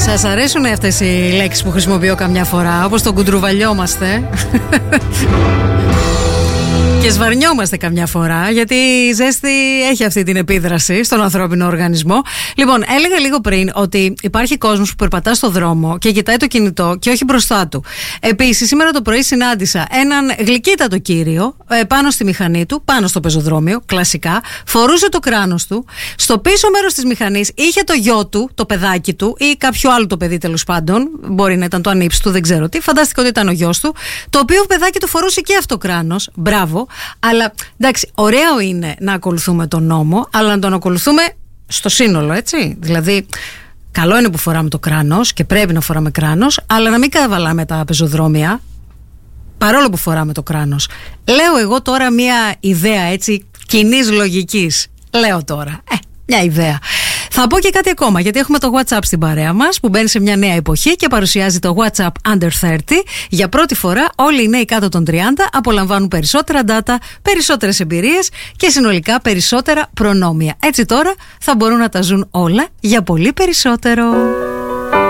Σας αρέσουν αυτές οι λέξεις που χρησιμοποιώ καμιά φορά, όπως το κουντρουβαλιόμαστε και σβαρνιόμαστε καμιά φορά, γιατί η ζέστη έχει αυτή την επίδραση στον ανθρώπινο οργανισμό. Λοιπόν, έλεγα λίγο πριν ότι υπάρχει κόσμος που περπατά στο δρόμο και κοιτάει το κινητό και όχι μπροστά του. Επίσης, σήμερα το πρωί συνάντησα έναν γλυκύτατο κύριο πάνω στη μηχανή του, πάνω στο πεζοδρόμιο, κλασικά. Φορούσε το κράνος του. Στο πίσω μέρος της μηχανής είχε το γιο του, το παιδάκι του ή κάποιο άλλο το παιδί τέλος πάντων. Μπορεί να ήταν το ανήψη του, δεν ξέρω τι. Φαντάστηκα ότι ήταν ο γιος του. Το οποίο παιδάκι του φορούσε και αυτό κράνος. Μπράβο. Αλλά εντάξει, ωραίο είναι να ακολουθούμε τον νόμο, αλλά να τον ακολουθούμε στο σύνολο, έτσι. Δηλαδή, καλό είναι που φοράμε το κράνος και πρέπει να φοράμε κράνος, αλλά να μην καβαλάμε τα πεζοδρόμια, παρόλο που φοράμε το κράνος. Λέω εγώ τώρα μια ιδέα, έτσι, κοινής λογικής. Λέω τώρα. Μια ιδέα. Θα πω και κάτι ακόμα, γιατί έχουμε το WhatsApp στην παρέα μας που μπαίνει σε μια νέα εποχή και παρουσιάζει το WhatsApp Under 30. Για πρώτη φορά όλοι οι νέοι κάτω των 30 απολαμβάνουν περισσότερα data, περισσότερες εμπειρίες και συνολικά περισσότερα προνόμια. Έτσι τώρα θα μπορούν να τα ζουν όλα για πολύ περισσότερο.